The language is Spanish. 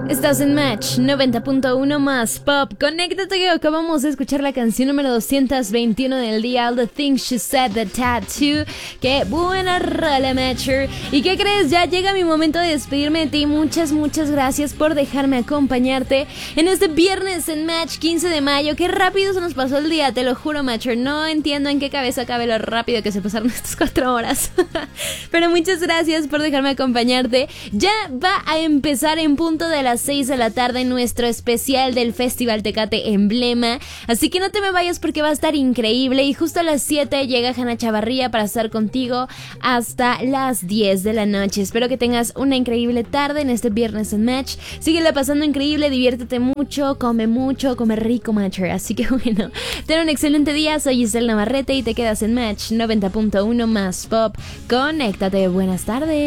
Estás en Match 90.1 más Pop. Conéctate que acabamos de escuchar la canción número 221 del día, All the Things She Said, The Tattoo. Qué buena rola, Matcher. ¿Y qué crees? Ya llega mi momento de despedirme de ti. Muchas gracias por dejarme acompañarte en este viernes en Match 15 de mayo. Qué rápido se nos pasó el día, te lo juro, Matcher. No entiendo en qué cabeza cabe lo rápido que se pasaron estas 4 horas. Pero muchas gracias por dejarme acompañarte. Ya va a empezar en punto de las 6 de la tarde nuestro especial del Festival Tecate Emblema, así que no te me vayas porque va a estar increíble. Y justo a las 7 llega Hanna Chavarría para estar contigo hasta las 10 de la noche. Espero que tengas una increíble tarde en este viernes en Match. Síguela pasando increíble, diviértete mucho, come rico, Matcher. Así que bueno, ten un excelente día. Soy Giselle Navarrete y te quedas en Match 90.1 más Pop. Conéctate, buenas tardes.